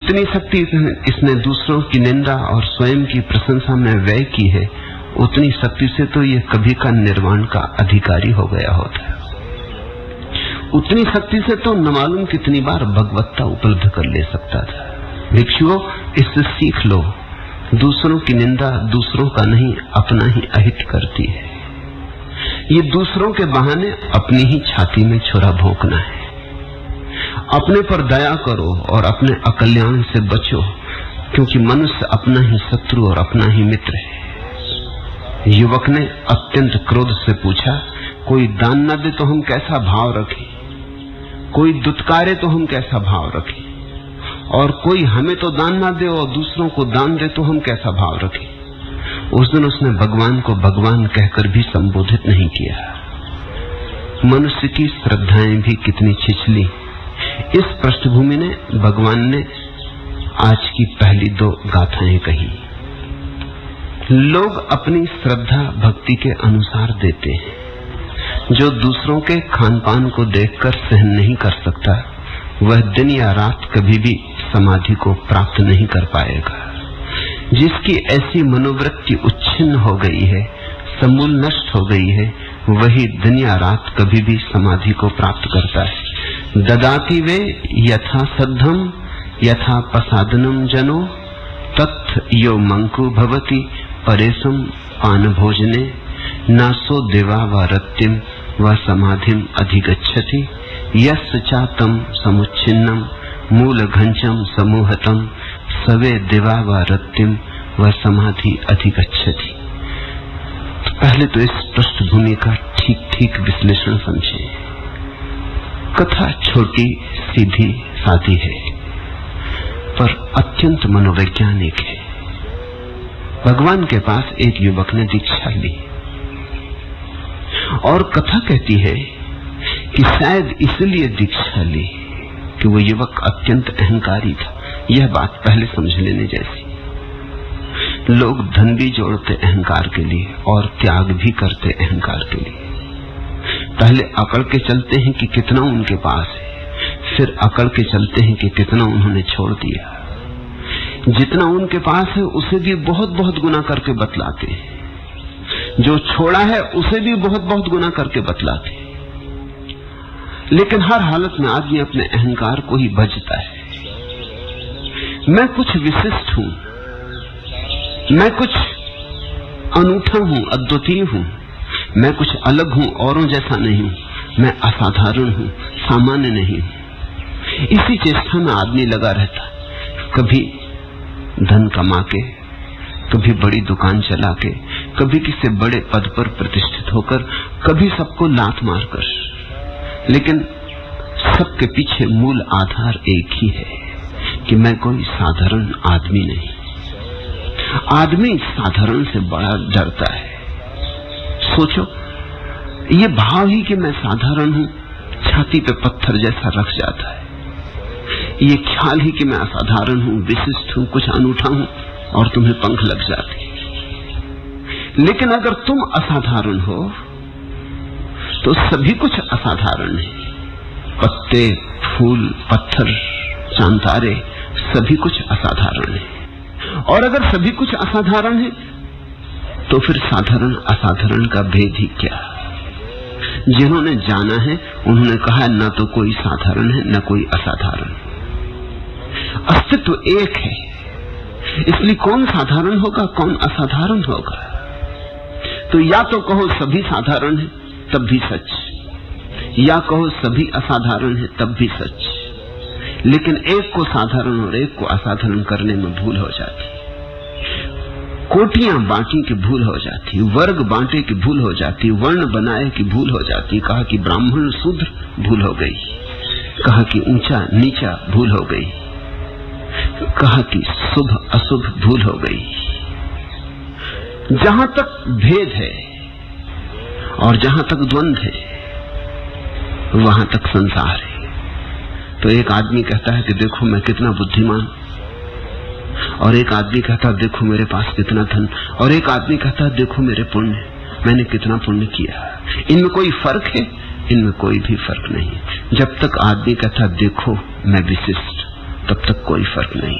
जितनी शक्ति इसने दूसरों की निंदा और स्वयं की प्रशंसा में व्यय की है, उतनी शक्ति से तो ये कभी का निर्वाण का अधिकारी हो गया होता है। उतनी शक्ति से तो न मालूम कितनी बार भगवत्ता उपलब्ध कर ले सकता था। भिक्षुओं, इससे सीख लो, दूसरों की निंदा दूसरों का नहीं अपना ही अहित करती है। ये दूसरों के बहाने अपनी ही छाती में छुरा भोंकना है। अपने पर दया करो और अपने अकल्याण से बचो, क्योंकि मनुष्य अपना ही शत्रु और अपना ही मित्र है। युवक ने अत्यंत क्रोध से पूछा, कोई दान न दे तो हम कैसा भाव रखें, कोई दुत्कारे तो हम कैसा भाव रखें, और कोई हमें तो दान न दे और दूसरों को दान दे तो हम कैसा भाव रखें। उस दिन उसने भगवान को भगवान कहकर भी संबोधित नहीं किया। मनुष्य की श्रद्धाएं भी कितनी छिछली। इस पृष्ठभूमि ने भगवान ने आज की पहली 2 गाथाएं कही। लोग अपनी श्रद्धा भक्ति के अनुसार देते हैं। जो दूसरों के खान पान को देखकर सहन नहीं कर सकता, वह दिन या रात कभी भी समाधि को प्राप्त नहीं कर पाएगा। जिसकी ऐसी मनोवृत्ति उच्छिन्न हो गई है, समूल नष्ट हो गई है, वही दिन या रात कभी भी समाधि को प्राप्त करता है। ददाति वे यथा सद्धम यथा प्रसादनम जनो तत् यो मंकु भवति परेशम पान भोजने नासो देवा व रत्तिम व समाधिम अधिगच्छति यस्य चातम समुच्छिन्नम मूल घंचम समूहतम सवे देवा व रत्तिम व समाधि अधिगच्छति। पहले तो इस पृष्ठभूमि का ठीक ठीक विश्लेषण समझें। कथा छोटी सीधी सादी है, पर अत्यंत मनोवैज्ञानिक है। भगवान के पास एक युवक ने दीक्षा ली और कथा कहती है कि शायद इसलिए दीक्षा ली कि वो युवक अत्यंत अहंकारी था। यह बात पहले समझ लेने जैसी। लोग धन भी जोड़ते अहंकार के लिए और त्याग भी करते अहंकार के लिए। पहले अकड़ के चलते हैं कि कितना उनके पास है, फिर अकड़ के चलते हैं कि कितना उन्होंने छोड़ दिया। जितना उनके पास है उसे भी बहुत बहुत गुना करके बतलाते हैं, जो छोड़ा है उसे भी बहुत बहुत गुना करके बतलाते हैं। लेकिन हर हालत में आदमी अपने अहंकार को ही भजता है। मैं कुछ विशिष्ट हूं, मैं कुछ अनूठा हूं, अद्वितीय हूं, मैं कुछ अलग हूं, औरों जैसा नहीं हूं, मैं असाधारण हूं, सामान्य नहीं हूं। इसी चेष्टा में आदमी लगा रहता, कभी धन कमा के, कभी बड़ी दुकान चला के, कभी किसी बड़े पद पर प्रतिष्ठित होकर, कभी सबको लात मारकर। लेकिन सबके पीछे मूल आधार एक ही है कि मैं कोई साधारण आदमी नहीं। आदमी साधारण से बड़ा डरता है। सोचो, ये भाव ही कि मैं साधारण हूं छाती पे पत्थर जैसा रख जाता है। ये ख्याल ही कि मैं असाधारण हूं, विशिष्ट हूं, कुछ अनूठा हूं, और तुम्हें पंख लग जाते। लेकिन अगर तुम असाधारण हो तो सभी कुछ असाधारण है। पत्ते, फूल, पत्थर, चांतारे, सभी कुछ असाधारण है। और अगर सभी कुछ असाधारण है तो फिर साधारण असाधारण का भेद ही क्या? जिन्होंने जाना है उन्होंने कहा न तो कोई साधारण है न कोई असाधारण। अस्तित्व एक है, इसलिए कौन साधारण होगा कौन असाधारण होगा? तो या तो कहो सभी साधारण है तब भी सच, या कहो सभी असाधारण है तब भी सच। लेकिन एक को साधारण और एक को असाधारण करने में भूल हो जाती, कोटियां बांटी की भूल हो जाती, वर्ग बांटे की भूल हो जाती, वर्ण बनाए की भूल हो जाती। कहा कि ब्राह्मण शूद्र, भूल हो गई। कहा कि ऊंचा नीचा, भूल हो गई। कहा कि शुभ अशुभ, भूल हो गई। जहां तक भेद है और जहां तक द्वंद्व है वहां तक संसार है। तो एक आदमी कहता है कि देखो मैं कितना बुद्धिमान, और एक आदमी कहता है देखो मेरे पास कितना धन, और एक आदमी कहता है देखो मेरे पुण्य, मैंने कितना पुण्य किया। इनमें कोई फर्क है? इनमें कोई भी फर्क नहीं। जब तक आदमी कहता देखो मैं विशिष्ट, तब तक कोई फर्क नहीं।